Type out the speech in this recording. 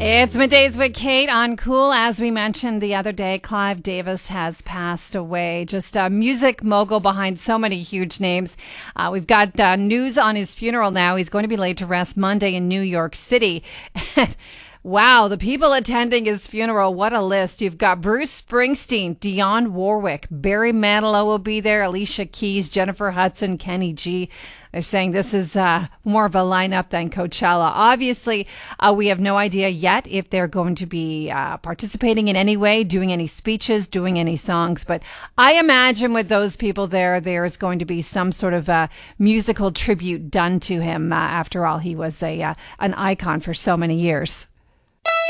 It's Middays with Kate on Cool. As we mentioned the other day, Clive Davis has passed away. Just a music mogul behind so many huge names. We've got news on his funeral now. He's going to be laid to rest Monday in New York City. Wow, the people attending his funeral, what a list. You've got Bruce Springsteen, Dionne Warwick, Barry Manilow will be there, Alicia Keys, Jennifer Hudson, Kenny G. They're saying this is more of a lineup than Coachella. Obviously, we have no idea yet if they're going to be participating in any way, doing any speeches, doing any songs. But I imagine with those people there is going to be some sort of musical tribute done to him. After all, he was an icon for so many years.